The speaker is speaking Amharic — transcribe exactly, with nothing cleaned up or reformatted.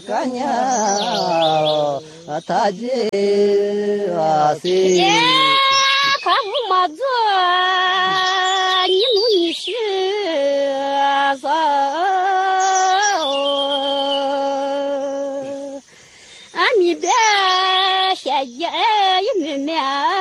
kanya ataje ase kamu mazo ni munishi za ami be shaye yimya